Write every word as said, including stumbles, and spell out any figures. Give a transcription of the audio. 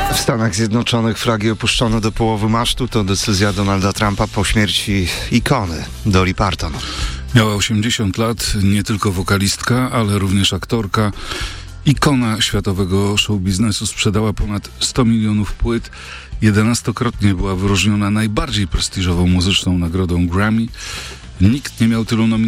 W Stanach Zjednoczonych flagi opuszczono do połowy masztu. To decyzja Donalda Trumpa po śmierci ikony Dolly Parton. Miała osiemdziesiąt lat, nie tylko wokalistka, ale również aktorka. Ikona światowego showbiznesu, sprzedała ponad sto milionów płyt. jedenastokrotnie była wyróżniona najbardziej prestiżową muzyczną nagrodą Grammy. Nikt nie miał tylu nominacji